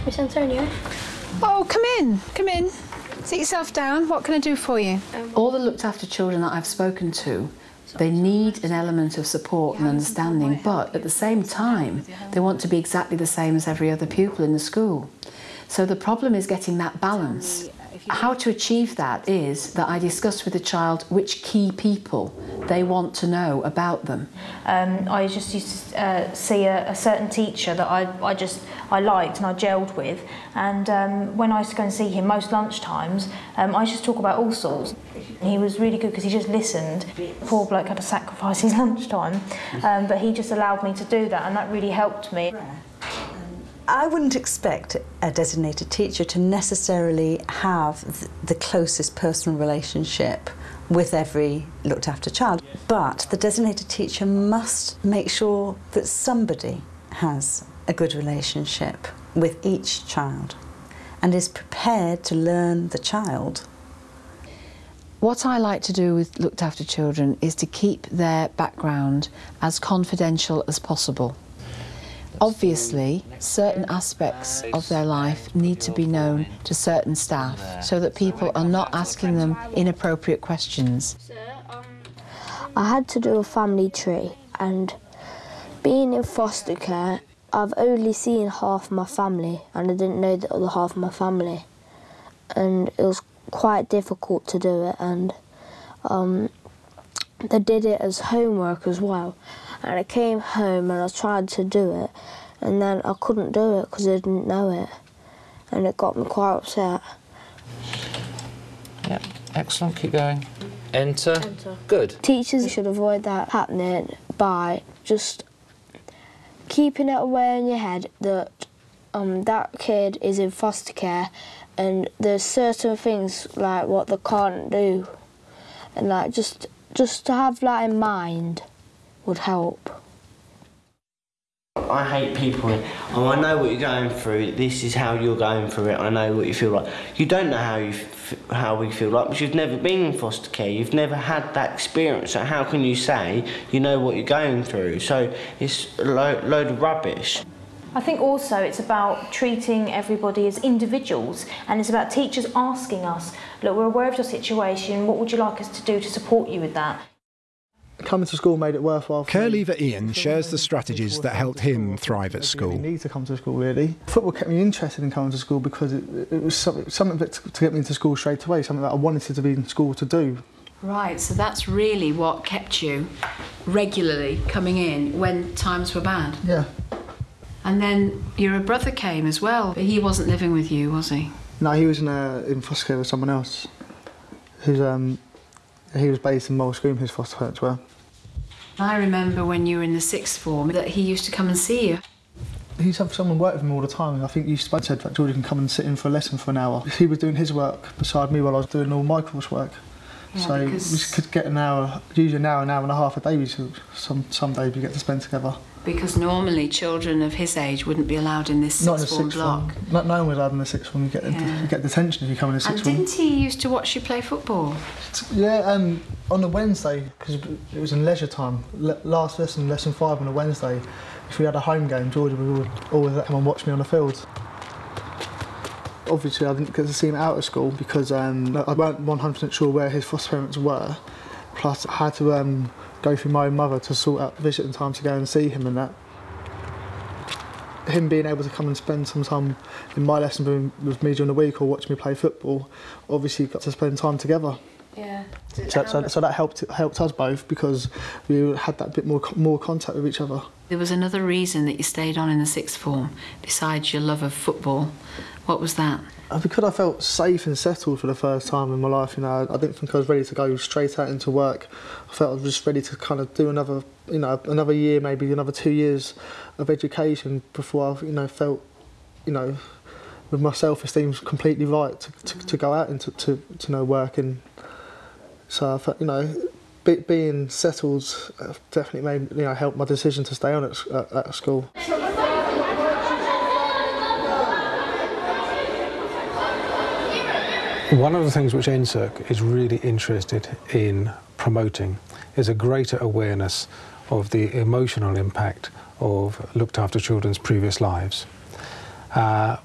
Miss Antonio? Oh, come in, come in. Sit yourself down. What can I do for you? All the looked after children that I've spoken to, they need an element of support and understanding, but at the same time, they want to be exactly the same as every other pupil in the school. So the problem is getting that balance. How to achieve that is that I discuss with the child which key people they want to know about them. I just used to see a certain teacher that I liked and I gelled with, and when I used to go and see him most lunchtimes, I used to talk about all sorts. He was really good because he just listened. Poor bloke had to sacrifice his lunchtime, but he just allowed me to do that, and that really helped me. I wouldn't expect a designated teacher to necessarily have the closest personal relationship with every looked after child, but the designated teacher must make sure that somebody has a good relationship with each child and is prepared to learn the child. What I like to do with looked after children is to keep their background as confidential as possible. Obviously, certain aspects of their life need to be known to certain staff so that people are not asking them inappropriate questions. I had to do a family tree, and being in foster care, I've only seen half my family and I didn't know the other half of my family, and it was quite difficult to do it, and they did it as homework as well. And I came home and I tried to do it, and then I couldn't do it because I didn't know it, and it got me quite upset. Yeah, excellent, keep going. Enter. Enter. Good. Teachers should avoid that happening by just keeping it away in your head that that kid is in foster care, and there's certain things like what they can't do, and like just to have that in mind would help. I hate people. Oh, I know what you're going through. This is how you're going through it. I know what you feel like. You don't know how we feel like, because you've never been in foster care. You've never had that experience. So how can you say you know what you're going through? So it's a load of rubbish. I think also it's about treating everybody as individuals, and it's about teachers asking us, look, we're aware of your situation, what would you like us to do to support you with that? Coming to school made it worthwhile. Care leaver Ian shares the strategies that helped him thrive at school. I didn't need to come to school, really. Football kept me interested in coming to school because it was something to get me into school straight away, something that I wanted to be in school to do. Right, so that's really what kept you regularly coming in when times were bad? Yeah. And then your brother came as well, but he wasn't living with you, was he? No, he was in foster care with someone else. He was based in Moles Green, his foster parents were. I remember when you were in the sixth form that he used to come and see you. He used to have someone work with him all the time, and I think you said that Georgie can come and sit in for a lesson for an hour. He was doing his work beside me while I was doing all my coursework. Yeah, so we could get an hour, usually an hour and a half a day. Some days we get to spend together. Because normally children of his age wouldn't be allowed in this sixth form block. No one was allowed in the sixth form. You get detention if you come in the sixth form. And didn't he used to watch you play football? Yeah, on a Wednesday, because it was in leisure time. Last lesson, lesson 5 on a Wednesday. If we had a home game, Georgie would always come and watch me on the field. Obviously, I didn't get to see him out of school because I weren't 100% sure where his foster parents were. Plus, I had to go through my own mother to sort out visiting time to go and see him and that. Him being able to come and spend some time in my lesson with me during the week or watch me play football, obviously got to spend time together. Yeah. So that helped us both because we had that bit more contact with each other. There was another reason that you stayed on in the sixth form, besides your love of football. What was that? Because I felt safe and settled for the first time in my life. You know, I didn't think I was ready to go straight out into work. I felt I was just ready to kind of do another year, maybe another 2 years of education before I, felt, with my self-esteem completely right to go out into to work. And so I felt, being settled definitely made helped my decision to stay on at school. One of the things which NSERC is really interested in promoting is a greater awareness of the emotional impact of looked after children's previous lives.